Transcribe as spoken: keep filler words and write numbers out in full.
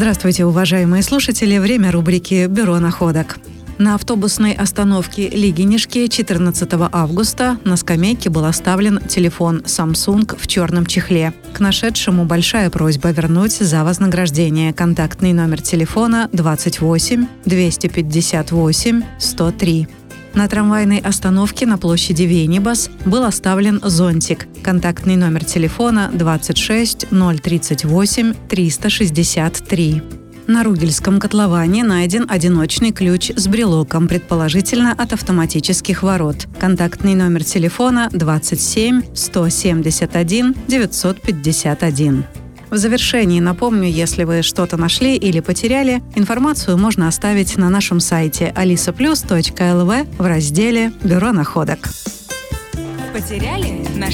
Здравствуйте, уважаемые слушатели! Время рубрики «Бюро находок». На автобусной остановке Лигинишки четырнадцатого августа на скамейке был оставлен телефон Samsung в черном чехле. К нашедшему большая просьба вернуть за вознаграждение. Контактный номер телефона двадцать восемь двести пятьдесят восемь сто три. На трамвайной остановке на площади Венибас был оставлен зонтик. Контактный номер телефона двадцать шесть ноль тридцать восемь триста шестьдесят три. На Ругельском котловане найден одиночный ключ с брелоком, предположительно от автоматических ворот. Контактный номер телефона двадцать семь сто семьдесят один девятьсот пятьдесят один. В завершении напомню, если вы что-то нашли или потеряли, информацию можно оставить на нашем сайте алиса плюс точка эл ви в разделе «Бюро находок». Потеряли?